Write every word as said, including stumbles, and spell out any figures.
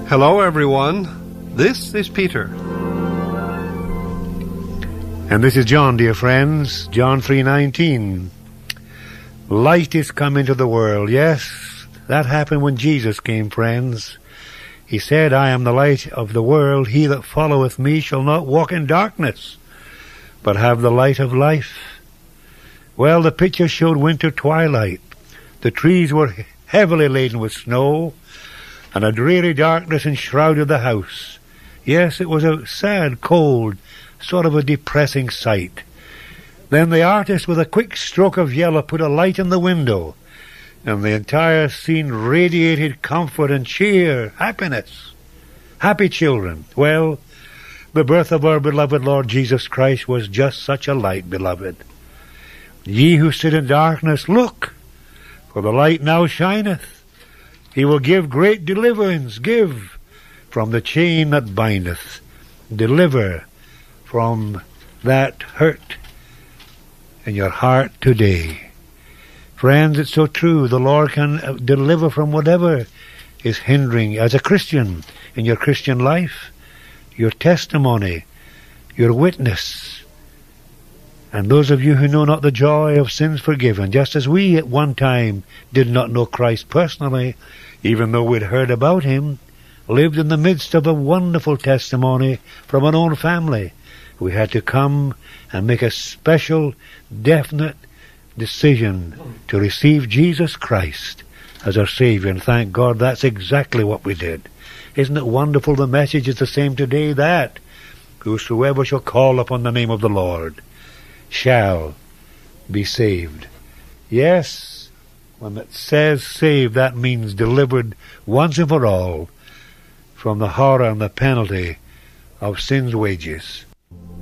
Hello everyone, this is Peter. And this is John, dear friends, John three nineteen. Light is come into the world. Yes, that happened when Jesus came, friends. He said, I am the light of the world. He that followeth me shall not walk in darkness, but have the light of life. Well, the picture showed winter twilight. The trees were heavily laden with snow, and a dreary darkness enshrouded the house. Yes, it was a sad, cold, sort of a depressing sight. Then the artist, with a quick stroke of yellow, put a light in the window, and the entire scene radiated comfort and cheer, happiness. Happy children. Well, the birth of our beloved Lord Jesus Christ was just such a light, beloved. Ye who sit in darkness, look, for the light now shineth. He will give great deliverance, give from the chain that bindeth. Deliver from that hurt in your heart today. Friends, it's so true. The Lord can deliver from whatever is hindering as a Christian in your Christian life, your testimony, your witness. And those of you who know not the joy of sins forgiven, just as we at one time did not know Christ personally, even though we'd heard about him, lived in the midst of a wonderful testimony from our own family. We had to come and make a special, definite decision to receive Jesus Christ as our Savior, and thank God that's exactly what we did. Isn't it wonderful? The message is the same today, that whosoever shall call upon the name of the Lord shall be saved. Yes, when it says saved, that means delivered once and for all from the horror and the penalty of sin's wages.